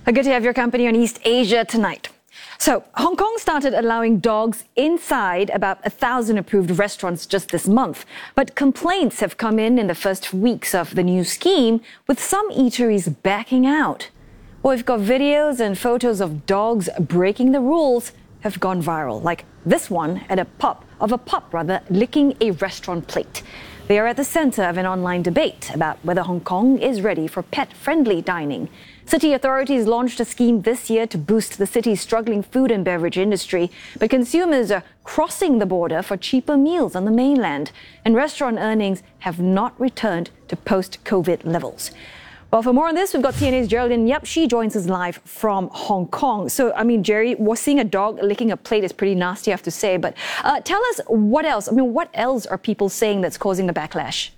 Good to have your company on East Asia tonight. So, Hong Kong started allowing dogs inside about 1,000 approved restaurants just this month. But complaints have come in the first weeks of the new scheme, with some eateries backing out. Well, we've got videos and photos of dogs breaking the rules have gone viral, like this one at a pup licking a restaurant plate. They are at the center of an online debate about whether Hong Kong is ready for pet-friendly dining. City authorities launched a scheme this year to boost the city's struggling food and beverage industry, but consumers are crossing the border for cheaper meals on the mainland, and restaurant earnings have not returned to post-COVID levels. Well, for more on this, we've got CNA's Geraldine Yap. She joins us live from Hong Kong. So, Jerry, seeing a dog licking a plate is pretty nasty, I have to say. But tell us what else. What else are people saying that's causing the backlash?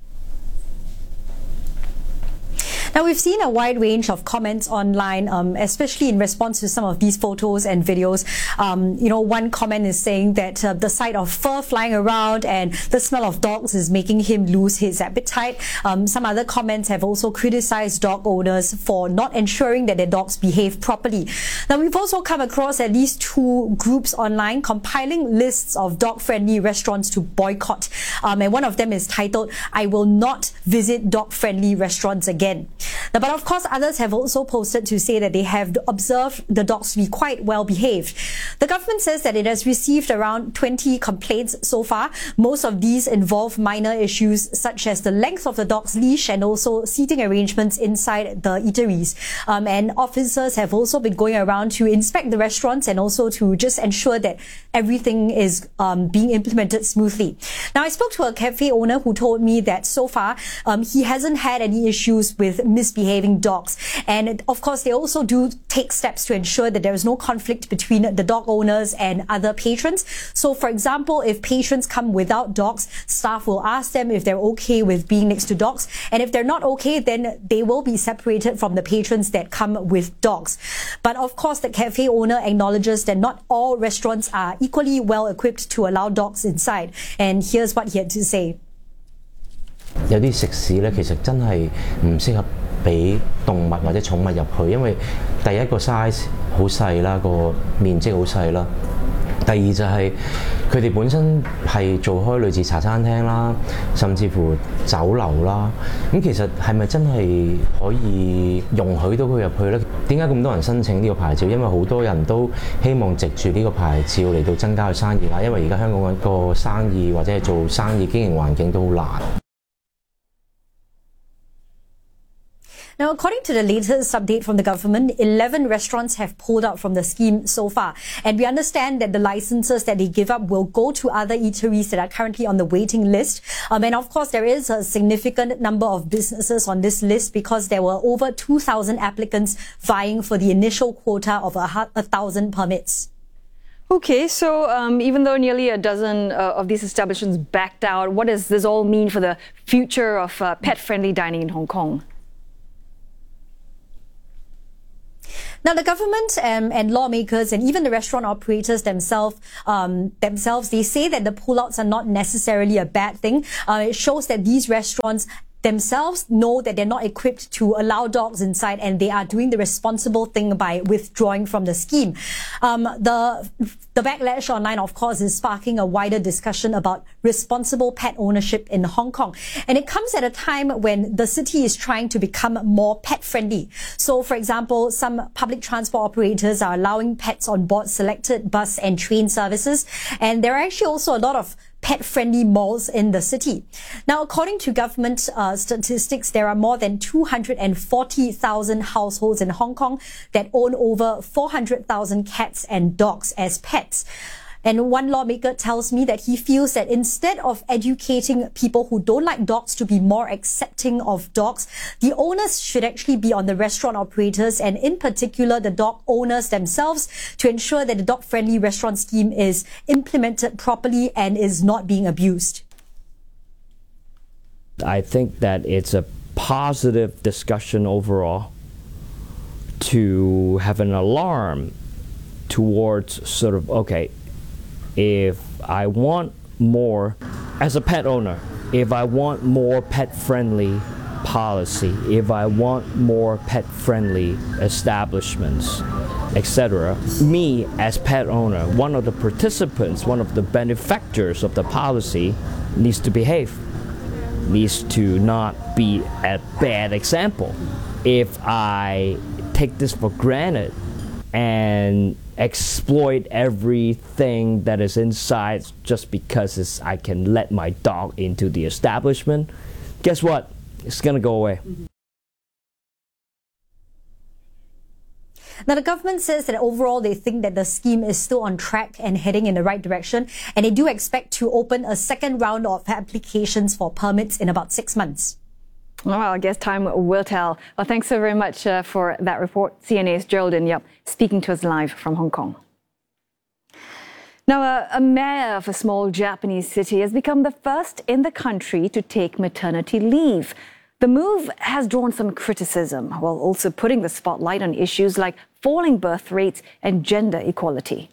Now, we've seen a wide range of comments online, especially in response to some of these photos and videos. One comment is saying that the sight of fur flying around and the smell of dogs is making him lose his appetite. Some other comments have also criticized dog owners for not ensuring that their dogs behave properly. Now, we've also come across at least two groups online compiling lists of dog-friendly restaurants to boycott. And one of them is titled, "I will not visit dog-friendly restaurants again." Now, but of course, others have also posted to say that they have observed the dogs to be quite well behaved. The government says that it has received around 20 complaints so far. Most of these involve minor issues such as the length of the dog's leash and also seating arrangements inside the eateries. And officers have also been going around to inspect the restaurants and also to just ensure that everything is being implemented smoothly. Now, I spoke to a cafe owner who told me that so far he hasn't had any issues with misbehaving dogs. And of course, they also do take steps to ensure that there is no conflict between the dog owners and other patrons. So, for example, if patrons come without dogs, staff will ask them if they're okay with being next to dogs. And if they're not okay, then they will be separated from the patrons that come with dogs. But of course, the cafe owner acknowledges that not all restaurants are equally well equipped to allow dogs inside. And here's what he had to say. 有啲食肆咧，其實真係唔適合俾動物或者寵物入去，因為第一個 size 好細啦，個面積好細啦。第二就係佢哋本身係做開類似茶餐廳啦，甚至乎酒樓啦。咁其實係咪真係可以容許到佢入去呢？點解咁多人申請呢個牌照？因為好多人都希望藉住呢個牌照嚟到增加佢生意啦。因為而家香港個生意或者係做生意經營環境都好難。 Now, according to the latest update from the government, 11 restaurants have pulled out from the scheme so far. And we understand that the licenses that they give up will go to other eateries that are currently on the waiting list. And of course, there is a significant number of businesses on this list because there were over 2,000 applicants vying for the initial quota of 1,000 permits. Okay, so even though nearly a dozen of these establishments backed out, what does this all mean for the future of pet-friendly dining in Hong Kong? Now, the government and lawmakers and even the restaurant operators themselves, they say that the pullouts are not necessarily a bad thing. It shows that these restaurants themselves know that they're not equipped to allow dogs inside and they are doing the responsible thing by withdrawing from the scheme. The backlash online, of course, is sparking a wider discussion about responsible pet ownership in Hong Kong. And it comes at a time when the city is trying to become more pet-friendly. So, for example, some public transport operators are allowing pets on board selected bus and train services. And there are actually also a lot of pet-friendly malls in the city. Now, according to government statistics, there are more than 240,000 households in Hong Kong that own over 400,000 cats and dogs as pets. And one lawmaker tells me that he feels that instead of educating people who don't like dogs to be more accepting of dogs, the onus should actually be on the restaurant operators and in particular the dog owners themselves to ensure that the dog-friendly restaurant scheme is implemented properly and is not being abused. I think that it's a positive discussion overall to have an alarm towards sort of, okay, if I want more, as a pet owner, if I want more pet-friendly policy, if I want more pet-friendly establishments, etc., me as pet owner, one of the participants, one of the benefactors of the policy, needs to behave, needs to not be a bad example. If I take this for granted and exploit everything that is inside just because I can let my dog into the establishment, guess what? It's gonna go away. Now, the government says that overall they think that the scheme is still on track and heading in the right direction, and they do expect to open a second round of applications for permits in about 6 months. Well, I guess time will tell. Well, thanks so very much for that report. CNA's Geraldine Yap speaking to us live from Hong Kong. Now, a mayor of a small Japanese city has become the first in the country to take maternity leave. The move has drawn some criticism, while also putting the spotlight on issues like falling birth rates and gender equality.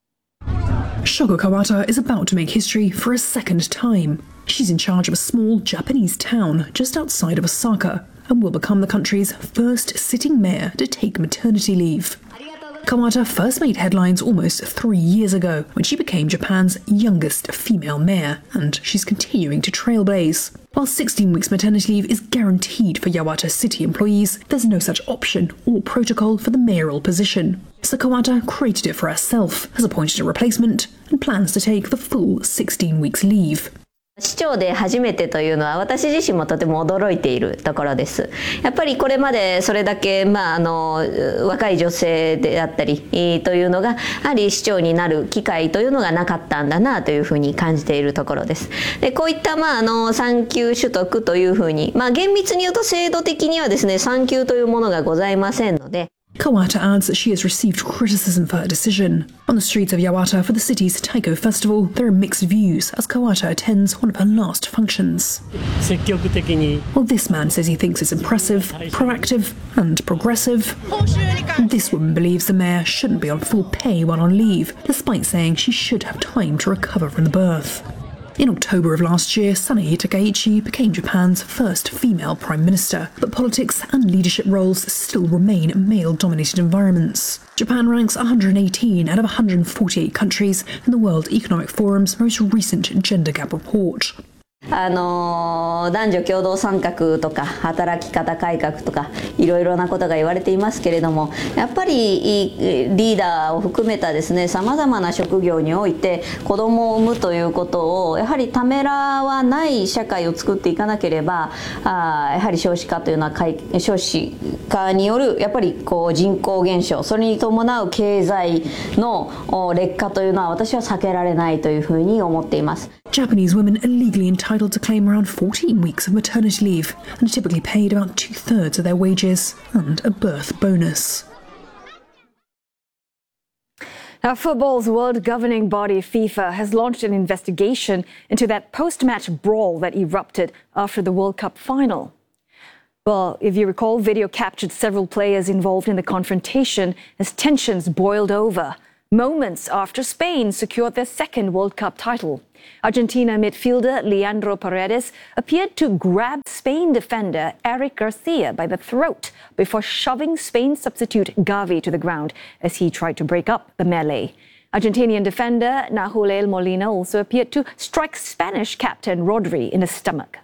Shoko Kawata is about to make history for a second time. She's in charge of a small Japanese town just outside of Osaka and will become the country's first sitting mayor to take maternity leave. Kawata first made headlines almost 3 years ago when she became Japan's youngest female mayor, and she's continuing to trailblaze. While 16 weeks maternity leave is guaranteed for Yawata city employees, there's no such option or protocol for the mayoral position. So Kawata created it for herself, has appointed a replacement, and plans to take the full 16 weeks leave. 市長で初めてというのは私自身もとても驚いているところです。やっぱりこれまでそれだけ、若い女性であったりというのがやはり市長になる機会というのがなかったんだなというふうに感じているところです。でこういった産休取得というふうに、厳密に言うと制度的にはですね産休というものがございませんので。 Kawata adds that she has received criticism for her decision. On the streets of Yawata for the city's Taiko Festival, there are mixed views as Kawata attends one of her last functions. Well, this man says he thinks it's impressive, proactive and progressive. This woman believes the mayor shouldn't be on full pay while on leave, despite saying she should have time to recover from the birth. In October of last year, Sanae Takaichi became Japan's first female prime minister, but politics and leadership roles still remain male-dominated environments. Japan ranks 118 out of 148 countries in the World Economic Forum's most recent gender gap report. 男女共同参画とか働き方改革とかいろいろなことが言われていますけれども、やっぱりリーダーを含めたですねさまざまな職業において子どもを産むということをやはりためらわない社会を作っていかなければ、やはり少子化というのは少子化によるやっぱり人口減少、それに伴う経済の劣化というのは私は避けられないというふうに思っています。 Japanese women are legally entitled to claim around 14 weeks of maternity leave and are typically paid about 2/3 of their wages and a birth bonus. Now, football's world governing body, FIFA, has launched an investigation into that post-match brawl that erupted after the World Cup final. Well, if you recall, video captured several players involved in the confrontation as tensions boiled over, moments after Spain secured their second World Cup title. Argentina midfielder Leandro Paredes appeared to grab Spain defender Eric Garcia by the throat before shoving Spain substitute Gavi to the ground as he tried to break up the melee. Argentinian defender Nahuel Molina also appeared to strike Spanish captain Rodri in the stomach.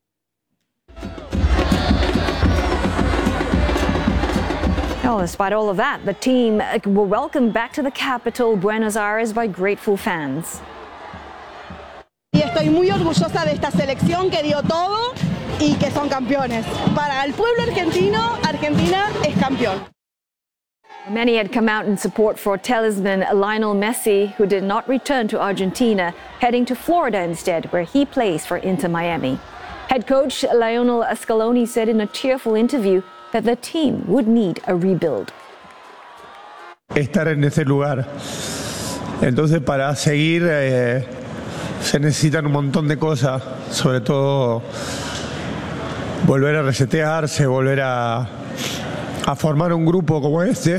Well, despite all of that, the team were welcomed back to the capital, Buenos Aires, by grateful fans. Y estoy muy orgullosa de esta selección que dio todo y que son campeones. Para el pueblo argentino, Argentina es campeón. Many had come out in support for talisman Lionel Messi, who did not return to Argentina, heading to Florida instead, where he plays for Inter Miami. Head coach Lionel Scaloni said in a tearful interview that the team would need a rebuild. Estar en ese lugar. Entonces, para seguir se necesitan un montón de cosas, sobre todo volver a resetearse, volver a formar un grupo como este.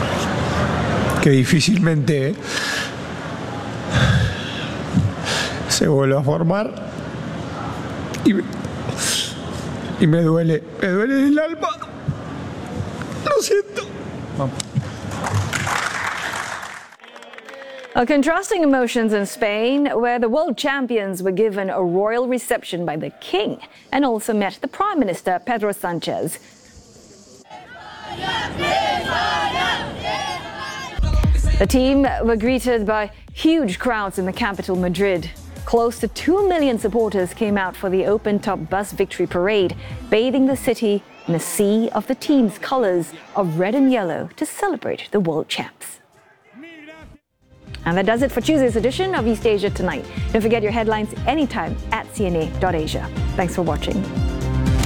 Que difícilmente se vuelve a formar y me duele en el alma. Lo siento. Contrasting emotions in Spain, where the world champions were given a royal reception by the king and also met the Prime Minister Pedro Sanchez. The team were greeted by huge crowds in the capital, Madrid. Close to 2 million supporters came out for the open-top bus victory parade, bathing the city in a sea of the team's colors of red and yellow to celebrate the world champs. And that does it for Tuesday's edition of East Asia Tonight. Don't forget your headlines anytime at CNA.Asia. Thanks for watching.